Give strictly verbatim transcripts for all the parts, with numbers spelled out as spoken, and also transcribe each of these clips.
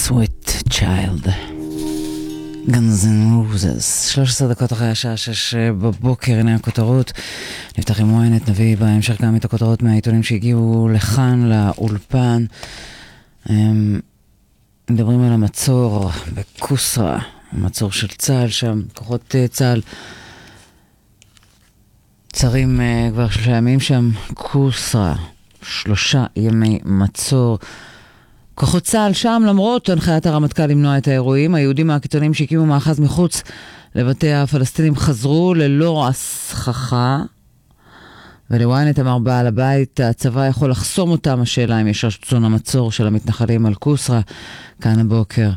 Sweet Child, Guns N' Roses. שלוש עשרה דקות אחרי השעה שש בבוקר, הנה הכותרות. נפתח עם וויינט, נביא בהמשך גם את הכותרות מהעיתונים שהגיעו לכאן, לאולפן. מדברים על המצור בקוסרה, המצור של צה"ל שם, כוחות צה"ל צרים כבר שלושה ימים שם, קוסרה, שלושה ימי מצור. כוחות צה"ל שם, למרות הנחיית הרמטכ"ל למנוע את האירועים, היהודים הקיצוניים שהקימו מאחז מחוץ לבתי הפלסטינים חזרו ללא הסככה, ולוויינט אמר בעל הבית, הצבא יכול לחסום אותם, השאלה אם יש רצון המצור של המתנחלים על קוסרה. כאן הבוקר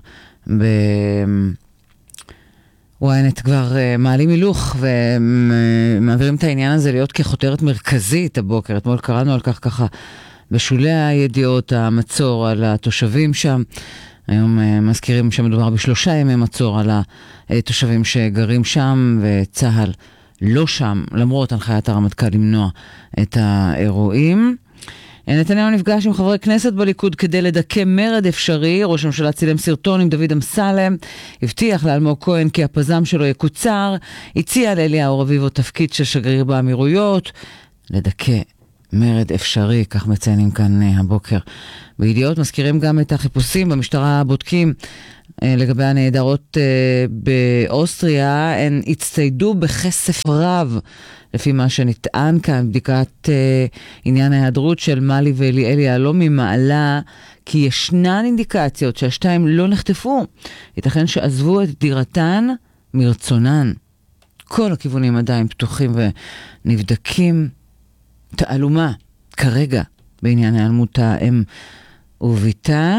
בוויינט כבר מעלים הילוך ומעבירים את העניין הזה להיות כחותרת מרכזית הבוקר. אתמול קראנו על כך ככה בשולי הידיעות, המצור על התושבים שם. היום מזכירים שמדובר בשלושה ימי מצור על התושבים שגרים שם, וצה"ל לא שם, למרות הנחיית הרמטכ"ל למנוע את האירועים. נתניהו נפגש עם חברי כנסת בליכוד כדי לדכא מרד אפשרי. ראש הממשלה צילם סרטון עם דוד אמסלם, הבטיח לאלמוג כהן כי הפזם שלו יקוצר, הציע לאליהו רביבו תפקיד של שגריר באמירויות. לדכא מרד אפשרי, כך מציינים כאן הבוקר בידיעות. מזכירים גם את החיפושים במשטרה, בודקים לגבי הנהדרות באוסטריה. הן הצטיידו בכסף רב, לפי מה שנטען כאן, בדיקת עניין ההיעדרות של מלי ואליאלי יהלומי מעלה כי ישנן אינדיקציות שהשתיים לא נחטפו, ייתכן שעזבו את דירתן מרצונן. כל הכיוונים עדיין פתוחים ונבדקים. תעלומה כרגע בעניין העלמות האם וביתה.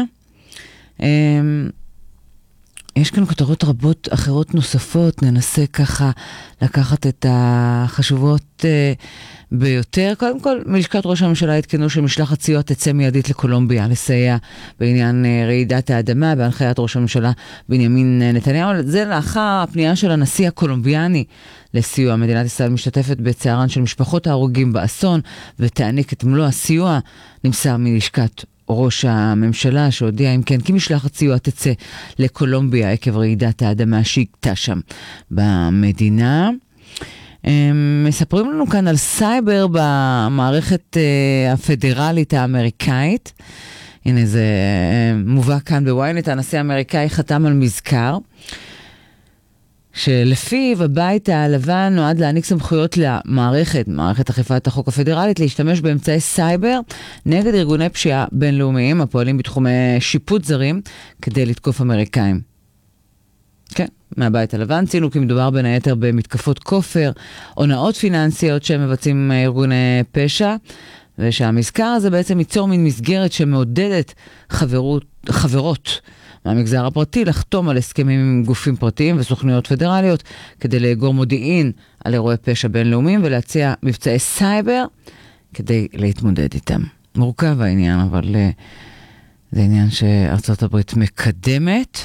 יש כאן כותרות רבות אחרות נוספות, ננסה ככה לקחת את החשובות ביותר. קודם כל, מלשכת ראש הממשלה התקנו שמשלחת סיוע תצא מיידית לקולומביה לסייע בעניין רעידת האדמה, בהנחיית ראש הממשלה בנימין נתניהו. זה לאחר הפנייה של הנשיא הקולומביאני לסיוע. מדינת ישראל משתתפת בצערן של משפחות ההרוגים באסון ותעניק את מלוא הסיוע. נמסר מלשכת ראש הממשלה שהודיע אם כן כי משלחת סיוע תצא לקולומביה עקב רעידת האדמה שהגתה שם במדינה. מספרים לנו כאן על סייבר במערכת הפדרלית האמריקאית. הנה זה מובא כאן בוויינט. הנשיא האמריקאי חתם על מזכר שלפיו הבית הלבן נועד להעניק סמכויות למערכת, מערכת אכיפת החוק הפדרלית, להשתמש באמצעי סייבר נגד ארגוני פשיעה בינלאומיים הפועלים בתחומי שיפוט זרים כדי לתקוף אמריקאים. כן, מהבית הלבן ציינו כי מדובר בין היתר במתקפות כופר, הונאות פיננסיות שמבצעים ארגוני פשע, ושהמזכר הזה בעצם ייצור מין מסגרת שמעודדת חברות, חברות מהמגזר הפרטי לחתום על הסכמים עם גופים פרטיים וסוכניות פדרליות כדי לאגור מודיעין על אירועי פשע בינלאומיים ולהציע מבצעי סייבר כדי להתמודד איתם. מורכב העניין, אבל זה עניין שארצות הברית מקדמת.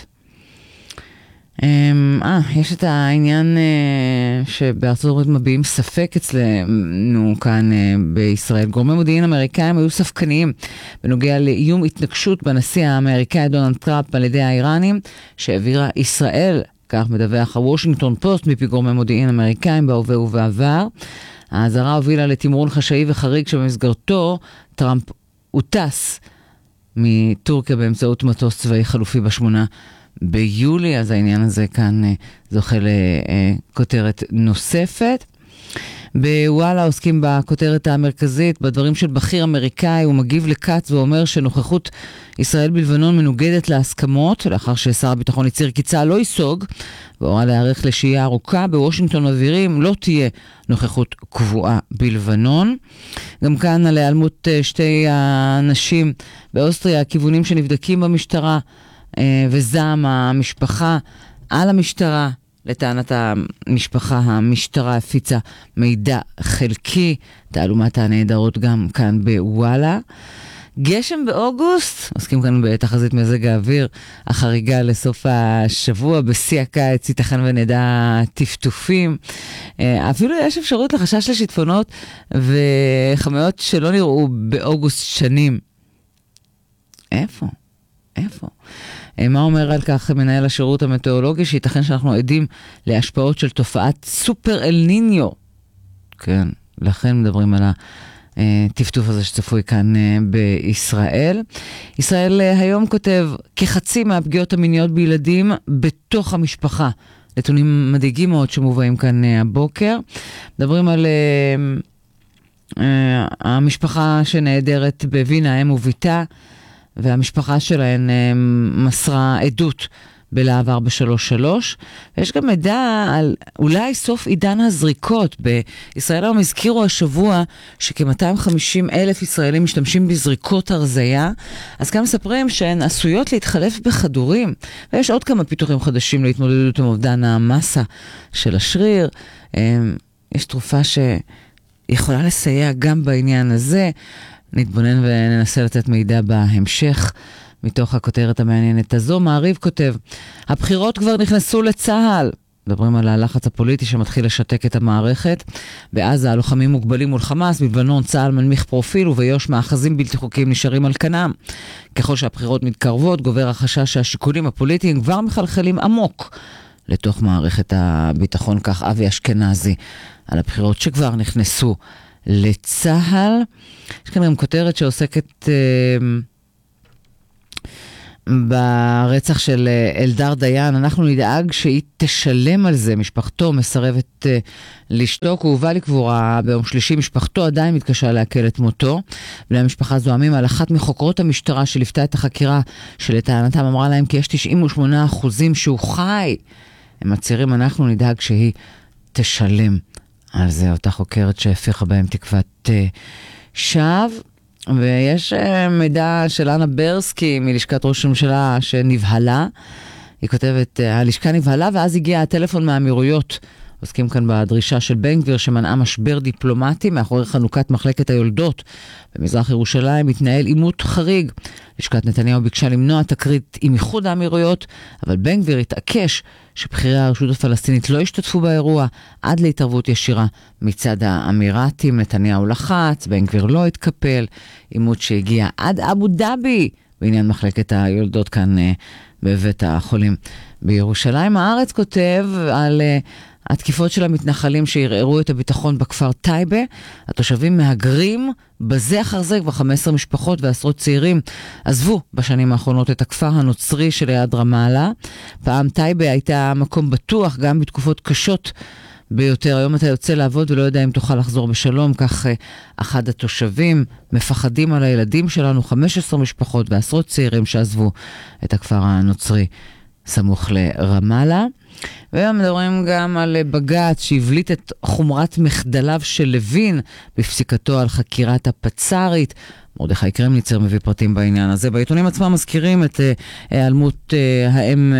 אה, יש את העניין שבארצות הברית מביעים ספק אצלנו כאן בישראל. גורמי מודיעין אמריקאים היו ספקניים בנוגע לאיום התנגשות בנשיא האמריקאי דונלד טראמפ על ידי האיראנים שהעבירה ישראל, כך מדווח הוושינגטון פוסט, מפי גורמי מודיעין אמריקאים בהווה ובעבר. האזהרה הובילה לתמרון חשאי וחריג שבמסגרתו טראמפ הוטס מטורקיה באמצעות מטוס צבאי חלופי בשמונה ביולי. אז העניין הזה כאן זוכה לכותרת נוספת. בוואלה עוסקים בכותרת המרכזית בדברים של בכיר אמריקאי. הוא מגיב לקץ ואומר שנוכחות ישראל בלבנון מנוגדת להסכמות, לאחר ששר הביטחון הצהיר כי צה"ל לא ייסוג והורה להיערך לשהייה ארוכה. בוושינגטון מבהירים לא תהיה נוכחות קבועה בלבנון. גם כאן על היעלמות שתי הנשים באוסטריה, הכיוונים שנבדקים במשטרה וזעם המשפחה על המשטרה. לטענת המשפחה, המשטרה הפיצה מידע חלקי. תעלומת הנהדרות גם כאן בוואלה. גשם באוגוסט, עוסקים כאן בתחזית מזג האוויר, החריגה לסוף השבוע, בשיא הקיץ, ייתכן ונדע טפטופים. אפילו יש אפשרות לחשש לשיטפונות וחמיות שלא נראו באוגוסט שנים. איפה? איפה? מה אומר על כך מנהל השירות המטאורולוגי? שייתכן שאנחנו עדים להשפעות של תופעת סופר אל ניניו. כן, לכן מדברים על הטפטוף הזה שצפוי כאן בישראל. ישראל היום כותב, כחצי מהפגיעות המיניות בילדים בתוך המשפחה. נתונים מדאיגים מאוד שמובאים כאן הבוקר. מדברים על uh, uh, המשפחה שנעדרת בווינה, אם וביתה, והמשפחה שלהן uh, מסרה עדות בלהב ארבע שלוש שלוש. ויש גם מידע על אולי סוף עידן הזריקות. בישראל היום הזכירו השבוע שכ-מאתיים וחמישים אלף ישראלים משתמשים בזריקות הרזיה, אז כאן מספרים שהן עשויות להתחלף בכדורים, ויש עוד כמה פיתוחים חדשים להתמודדות עם אובדן המסה של השריר. יש תרופה שיכולה לסייע גם בעניין הזה. נתבונן וננסה לתת מידע בהמשך. מתוך הכותרת המעניינת הזו, מעריב כותב, הבחירות כבר נכנסו לצהל. מדברים על הלחץ הפוליטי שמתחיל לשתק את המערכת. בעזה הלוחמים מוגבלים מול חמאס, בלבנון צהל מנמיך פרופיל, וביו"ש מאחזים בלתי חוקיים נשארים על כנם. ככל שהבחירות מתקרבות, גובר החשש שהשיקולים הפוליטיים כבר מחלחלים עמוק לתוך מערכת הביטחון, כך אבי אשכנזי, על הבחירות שכבר נכנסו לצהל. יש כאן גם כותרת שעוסקת ברצח של אלדר דיין. אנחנו נדאג שהיא תשלם על זה. משפחתו מסרבת לשתוק. הוא הובא לקבורה ביום שלישי. משפחתו עדיין מתקשה להקל את מותו. בני המשפחה זוהמים על אחת מחוקרות המשטרה שלפתה את החקירה, שלטענתם אמרה להם כי יש תשעים ושמונה אחוזים שהוא חי. הם מצהירים, אנחנו נדאג שהיא תשלם על זה. אותה חוקרת שהפיחה בהם תקוות שווא. ויש מידע של אנה ברסקי מלשכת ראש הממשלה שנבהלה. היא כותבת, הלשכה נבהלה ואז הגיע הטלפון מהאמירויות. עוסקים כאן בדרישה של בן גביר שמנעה משבר דיפלומטי מאחורי חנוכת מחלקת היולדות. במזרח ירושלים מתנהל עימות חריג. לשכת נתניהו ביקשה למנוע תקרית עם איחוד האמירויות, אבל בן גביר התעקש שבחירי הרשות הפלסטינית לא ישתתפו באירוע עד להתערבות ישירה מצד האמירתים. נתניהו לחץ, בן גביר לא התקפל. עימות שהגיע עד אבו דאבי בעניין מחלקת היולדות כאן בבית החולים בירושלים. הארץ כותב על התקיפות של המתנחלים שערערו את הביטחון בכפר טייבה. התושבים מהגרים בזה אחר זה, כבר חמש עשרה משפחות ועשרות צעירים עזבו בשנים האחרונות את הכפר הנוצרי שליד רמאללה. פעם טייבה הייתה מקום בטוח גם בתקופות קשות ביותר. היום אתה יוצא לעבוד ולא יודע אם תוכל לחזור בשלום. כך אחד התושבים, מפחדים על הילדים שלנו. חמש עשרה משפחות ועשרות צעירים שעזבו את הכפר הנוצרי סמוך לרמאללה. והיום מדברים גם על בג"ץ שהבליט את חומרת מחדליו של לוין בפסיקתו על חקירת הפצ"רית. מרדכי קרמניצר מביא פרטים בעניין הזה. בעיתונים עצמם מזכירים את היעלמות האם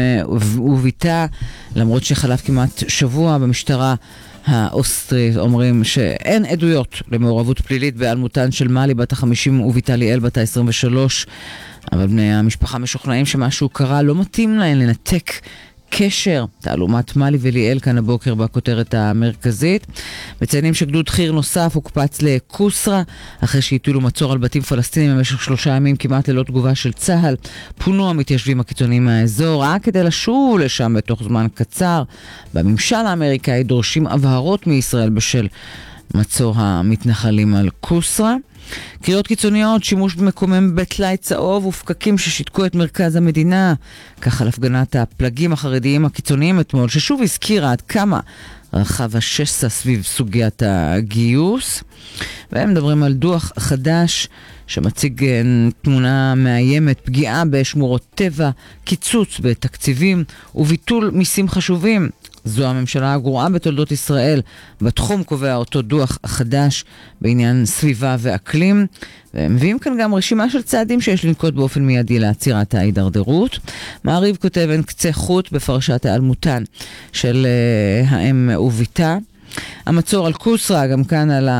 וביתה, למרות שחלף כמעט שבוע. במשטרה האוסטרית אומרים שאין עדויות למעורבות פלילית בהיעלמותן של מלי בת ה-חמישים וביתה ליאל בת ה-עשרים ושלוש, אבל בני המשפחה משוכנעים שמשהו קרה, לא מתאים להן לנתק קשר. תעלומת מלי וליאל כאן הבוקר בכותרת המרכזית. מציינים שגדוד חיר נוסף הוקפץ לקוסרה אחרי שהטילו מצור על בתים פלסטינים במשך שלושה ימים כמעט ללא תגובה של צהל. פונו המתיישבים הקיצוניים מהאזור רק כדי לשוב לשם בתוך זמן קצר. בממשל האמריקאי דורשים הבהרות מישראל בשל מצור המתנחלים על קוסרה. קריאות קיצוניות, שימוש במקומם בטלאי צהוב ופקקים ששיתקו את מרכז המדינה. כך על הפגנת הפלגים החרדיים הקיצוניים אתמול, ששוב הזכירה עד כמה רחב השסע סביב סוגיית הגיוס. והם מדברים על דוח חדש שמציג תמונה מאיימת, פגיעה בשמורות טבע, קיצוץ בתקציבים וביטול מיסים חשובים. זו הממשלה הגרועה בתולדות ישראל. בתחום קובע אותו דוח חדש בעניין סביבה ואקלים. ומביאים כאן גם רשימה של צעדים שיש לנקוט באופן מיידי לעצירת ההידרדרות. מעריב כותב אין קצה חוט בפרשת העלמותן של uh, האם וביתה. המצור על קוסרה, גם כאן על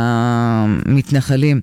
המתנחלים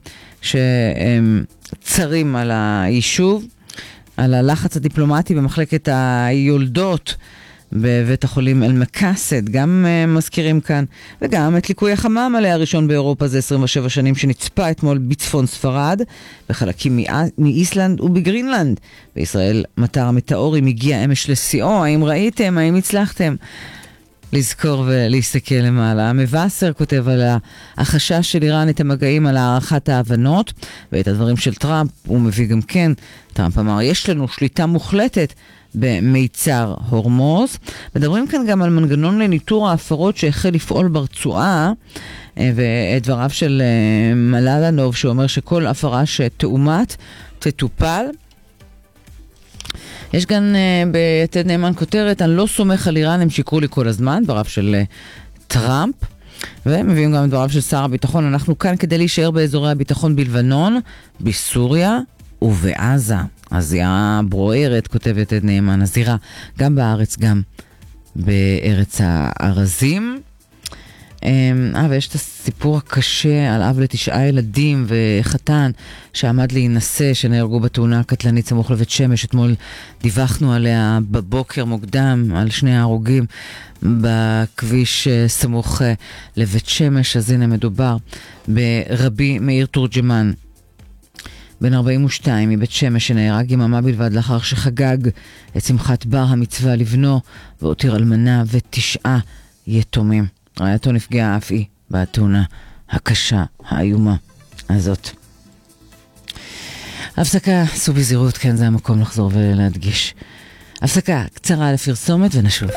שצרים על היישוב, על הלחץ הדיפלומטי במחלקת היולדות בבית החולים אל-מקאסד, גם uh, מזכירים כאן, וגם את ליקוי החמה המלא הראשון באירופה, זה עשרים ושבע שנים שנצפה אתמול בצפון ספרד, בחלקים מאיסלנד ובגרינלנד. בישראל מטר המטאורי מגיע אמש לשיאו, האם ראיתם, האם הצלחתם לזכור ולהסתכל למעלה? מבשר כותב על החשש של איראן את המגעים על הערכת ההבנות, ואת הדברים של טראמפ הוא מביא גם כן. טראמפ אמר, יש לנו שליטה מוחלטת במיצר הורמוז. מדברים כאן גם על מנגנון לניטור ההפרות שהחל לפעול ברצועה, ואת דבריו של מללנוב שאומר שכל הפרה שתאומת תטופל. יש כאן uh, ביתד נאמן כותרת, אני לא סומך על איראן, הם שיקרו לי כל הזמן, דבריו של uh, טראמפ, ומביאים גם דבריו של שר הביטחון, אנחנו כאן כדי להישאר באזורי הביטחון בלבנון, בסוריה ובעזה. הזירה ברוערת, כותב יתד נאמן, הזירה גם בארץ, גם בארץ הארזים. אה, ויש את הסיפור הקשה על אב לתשעה ילדים וחתן שעמד להינשא, שנהרגו בתאונה הקטלנית סמוך לבית שמש. אתמול דיווחנו עליה בבוקר מוקדם, על שני ההרוגים בכביש סמוך לבית שמש. אז הנה מדובר ברבי מאיר תורג'מן, בן ארבעים ושתיים מבית שמש, שנהרג יממה בלבד לאחר שחגג את שמחת בר המצווה לבנו, והותיר אלמנה ותשעה יתומים. רעייתו נפגעה אף היא בתאונה הקשה, האיומה הזאת. הפסקה, עשו בזהירות, כן, זה המקום לחזור ולהדגיש. הפסקה קצרה לפרסומת ונשוב.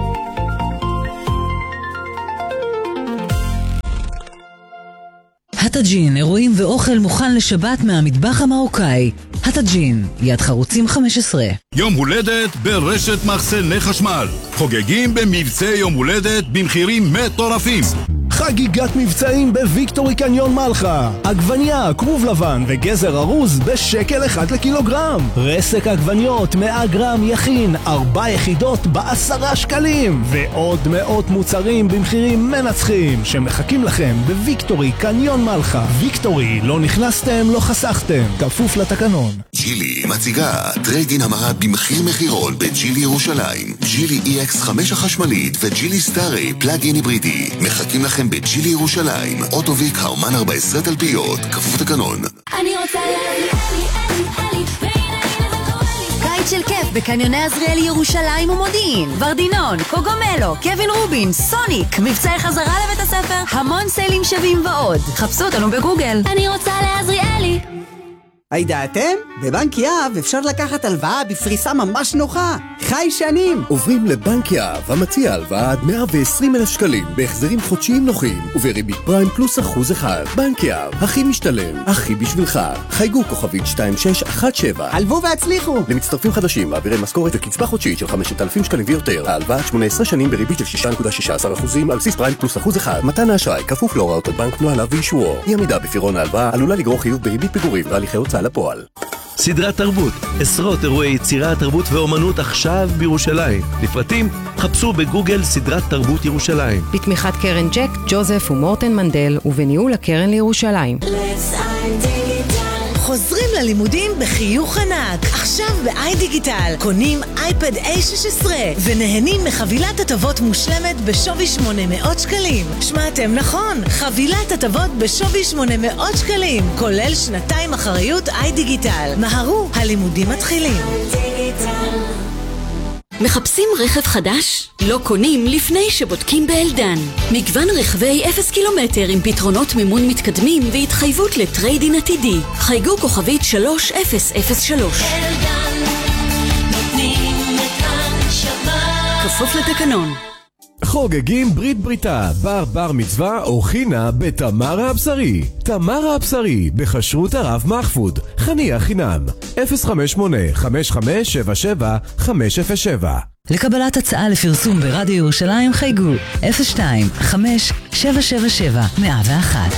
הטאג'ין, אירועים ואוכל מוכן לשבת מהמטבח המרוקאי. הטאג'ין, יד חרוצים חמש עשרה. יום הולדת ברשת מחסני חשמל. חוגגים במבצע יום הולדת במחירים מטורפים. חגיגת מבצעים בוויקטורי קניון מלחה. עגבניה, כרוב לבן וגזר ארוז בשקל אחד לקילוגרם. רסק עגבניות מאה גרם יכין, ארבע יחידות בעשרה שקלים. ועוד מאות מוצרים במחירים מנצחים שמחכים לכם בוויקטורי קניון מלחה. ויקטורי, לא נכנסתם, לא חסכתם. כפוף לתקנון. ג'ילי מציגה טריידין המרה במחיר מחירון בג'ילי ירושלים. ג'ילי אי אקס חמש החשמלית וג'ילי סטארי פלאג-אין היברידי. מחכים לכם בג'ילי ירושלים, אוטוביק האומן ארבע עשרה תלפיות, כפוף תקנון. אני רוצה להביא אלי, אלי, אלי, קיץ של כיף בקניוני עזריאלי ירושלים ומודיעין, ורדינון, קוגומלו, קווין רובין, סוניק, מבצעי חזרה לבית הספר, המון סיילים שווים ועוד. חפשו אותנו בגוגל. אני רוצה לעזריאלי. הידעתם? בבנק יהב אפשר לקחת הלוואה בפריסה ממש נוחה. חי שנים! עוברים לבנק יהב, המציע הלוואה עד מאה ועשרים אלף שקלים, בהחזרים חודשיים נוחים, ובריבית פריים פלוס אחוז אחד. בנק יהב, הכי משתלם, הכי בשבילך. חייגו כוכבית שתיים שש אחת שבע. הלוו והצליחו! למצטרפים חדשים, מעבירי משכורת וקצבה חודשית של חמשת אלפים שקלים ויותר. ההלוואה שמונה עשרה שנים בריבית של שש נקודה שש עשרה אחוזים על בסיס פריים פלוס אחוז אחד. מתן האשראי כפוף להוראות הבנק, נוהליו ואישורו. אי עמידה בפירעון ההלוואה עלולה לגרור חיוב בריבית פיגורים והליכי הוצאה לפועל. סדרת תרבות, עשרות אירועי יצירה, תרבות ואומנות עכשיו בירושלים. לפרטים, חפשו בגוגל סדרת תרבות ירושלים. בתמיכת קרן ג'ק, ג'וזף ומורטן מנדל, ובניהול הקרן לירושלים. חוזרים ללימודים בחיוך ענק. עכשיו ב-איי דיגיטל קונים אייפד איי שש עשרה ונהנים מחבילת הטבות מושלמת בשווי שמונה מאות שקלים. שמעתם נכון, חבילת הטבות בשווי שמונה מאות שקלים, כולל שנתיים אחריות איי דיגיטל. מהרו, הלימודים מתחילים. מחפשים רכב חדש? לא קונים לפני שבודקים באלדן. מגוון רכבי אפס קילומטר עם פתרונות מימון מתקדמים והתחייבות לטריידין עתידי. חייגו כוכבית שלוש אפס אפס שלוש. אלדן, נותנים את הנשמה. כפוף לתקנון. חוגגים ברית בריתה, בר בר מצווה או חינה בתמרה הבשרי. תמרה הבשרי, בחשרות הרב מחפוד, חניה חינם, אפס חמש שמונה חמש חמש שבע שבע חמש אפס שבע. לקבלת הצעה לפרסום ברדיו ירושלים חייגו אפס שתיים חמש שבע שבע שבע מאה ואחת.